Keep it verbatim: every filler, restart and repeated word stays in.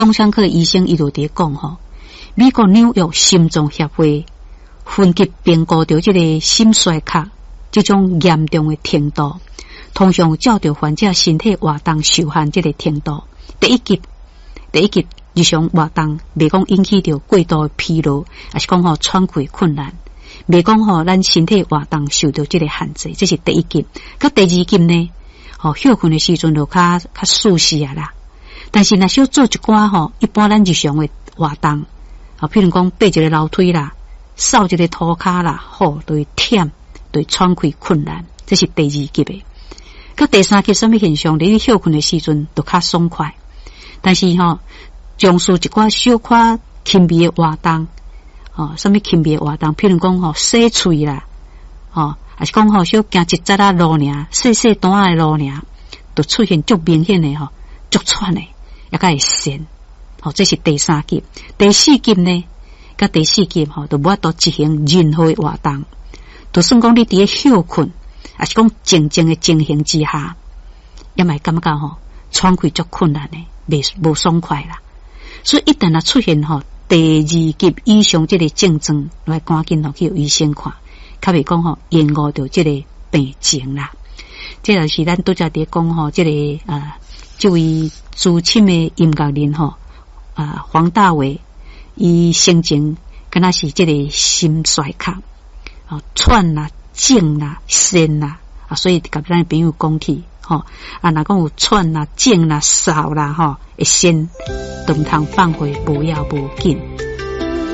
胸腔科医生伊就伫讲吼，美国纽约心脏协会分级评估着这个心衰竭这种严重的程度，通常照着患者身体活动受限这个程度。第一级，第一级日常活动未讲引起着过度的疲劳，还是讲吼喘气困难，未讲吼咱身体活动受到这个限制，这是第一级。到第二级呢，吼休困的时阵就较较舒适啊啦。但是若小做一寡吼，一般咱日常的活动，啊，譬如讲爬一个楼梯啦，扫一个涂骹啦，吼，都会忝，都会喘气困难，这是第二级的。到第三级什么现象？你休困的时阵就较爽快，但是吼，从事一寡小可轻微的活动，哦，什么轻微的活动？譬如讲吼，洗喙啦，哦，还是讲吼，小行一节啊路尔，细细段的路尔，就出现足明显的吼，足喘的。也较会神，吼，这是第三级。第四级呢，甲第四级吼，就无法度执行任何的活动。就算讲你伫咧休困，还是讲静静的情形之下，也咪感觉吼，喘气足困难的，未无爽快啦。所以一旦啊出现吼第二级以上这个症状，来赶紧落去医生看，较袂讲吼延误着这个病情啦。这就是咱拄则伫讲吼，这个呃。这位资深的音乐人吼，啊，黄大炜，伊生前敢若是这个心衰竭，啊，喘啦、静啦、痠啦，啊，所以甲咱朋友讲起，吼，啊，若讲有喘啦、静啦、嗽啦，吼，会痠，都毋通放回，无要无紧。